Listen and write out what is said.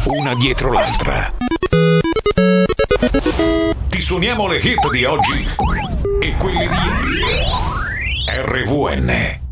una dietro l'altra. Ti suoniamo le hit di oggi e quelle di ieri. RVN